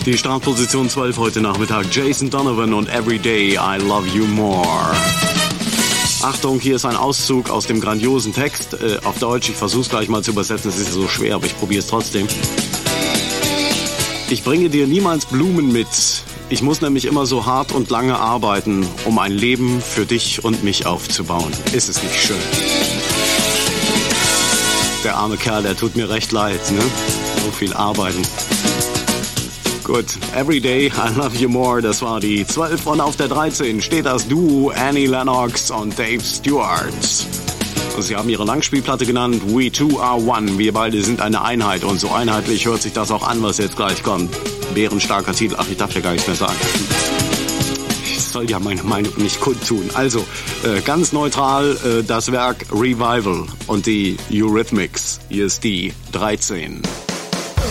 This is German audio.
Die Startposition 12 heute Nachmittag. Jason Donovan und Everyday I Love You More. Achtung, hier ist ein Auszug aus dem grandiosen Text. Auf Deutsch, ich versuche es gleich mal zu übersetzen. Es ist so schwer, aber ich probiere es trotzdem. Ich bringe dir niemals Blumen mit. Ich muss nämlich immer so hart und lange arbeiten, um ein Leben für dich und mich aufzubauen. Ist es nicht schön? Der arme Kerl, der tut mir recht leid, ne? So viel arbeiten. Gut, Everyday I Love You More, das war die 12 und auf der 13 steht das Duo Annie Lennox und Dave Stewart. Sie haben ihre Langspielplatte genannt We Two Are One. Wir beide sind eine Einheit und so einheitlich hört sich das auch an, was jetzt gleich kommt. Bärenstarker Titel. Ach, ich darf ja gar nichts mehr sagen. Ich soll ja meine Meinung nicht kundtun. Also, ganz neutral das Werk Revival und die Eurythmics. Hier ist die 13.